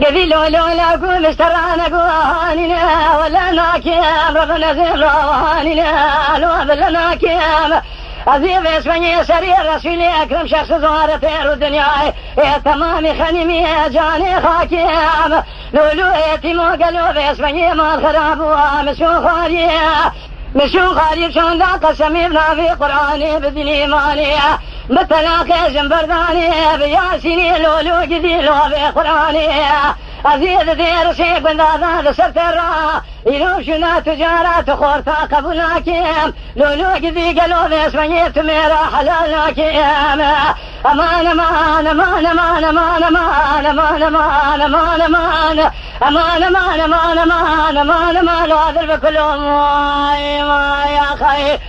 قذي لولا قوم اشترانا قوانينا ولا ناكيم ربنا زين روانينا لو بلنا كيم عزيز اسمي سرير رسولي أكرم شخص زوارة تير الدنيا يا تمامي خنيمي يا جاني خاكيم لولو يتيمو قلوب اسمي ما الخراب مشون خالي شون ذا قسمي بنافي قرآني بدني ماني بتلاقي جنبرداني بياسيني لولو قدي لو بقرآني عزيز دير شيخ بن ذا سرت الرا يروشنا تجارة خورتا قبلناكيم لولو قدي قلوب اسمي تميرا حلالناكيم أمان أمان أمان أمان أمان أمان أمان أمان أمان أمان أمان أمان أمان أمان أمان أمان هذا بكلهم ما يا خير